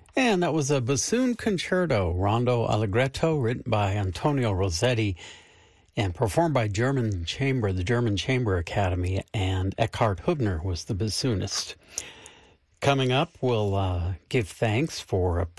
And that was a bassoon concerto, Rondo Allegretto, written by Antonio Rossetti and performed by the German Chamber Academy, and Eckhard Hubner was the bassoonist. Coming up, we'll give thanks for